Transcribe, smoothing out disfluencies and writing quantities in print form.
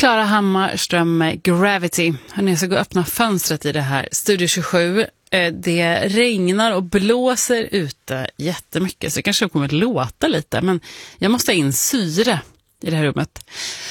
Klara Hammarström med Gravity. Jag ska gå och öppna fönstret i det här Studio 27. Det regnar och blåser ute jättemycket, så det kanske kommer att låta lite. Men jag måste ha in syre i det här rummet.